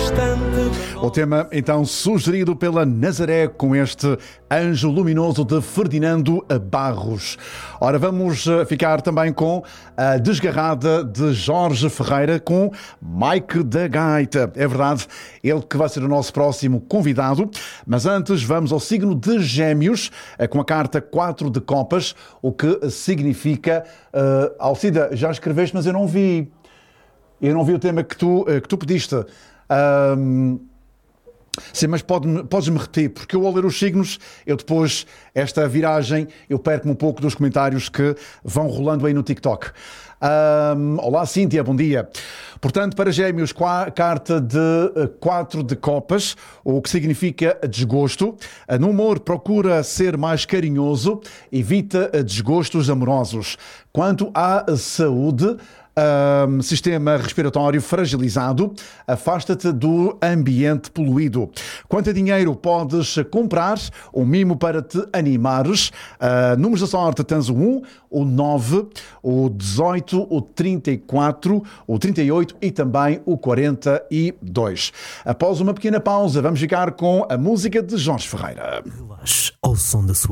O tema, então, sugerido pela Nazaré com este Anjo Luminoso de Ferdinando Barros. Ora, vamos ficar também com a Desgarrada de Jorge Ferreira com Mike da Gaita. É verdade, ele que vai ser o nosso próximo convidado. Mas antes, vamos ao signo de Gêmeos, com a carta 4 de Copas, o que significa... Alcida, já escreveste, mas eu não vi. Eu não vi o tema que tu pediste. Sim, mas podes-me repetir, porque eu ao ler os signos, eu depois, esta viragem, eu perco-me um pouco dos comentários que vão rolando aí no TikTok. Olá, Cíntia, bom dia. Portanto, para Gêmeos, carta de 4 de Copas, o que significa desgosto. No humor, procura ser mais carinhoso, evita desgostos amorosos. Quanto à saúde, sistema respiratório fragilizado, afasta-te do ambiente poluído. Quanto a dinheiro, podes comprar um mimo para te animares. Números da sorte, tens o 1, o 9, o 18, o 34, o 38 e também o 42. Após uma pequena pausa, vamos ficar com a música de Jorge Ferreira. Relaxe ao som da sua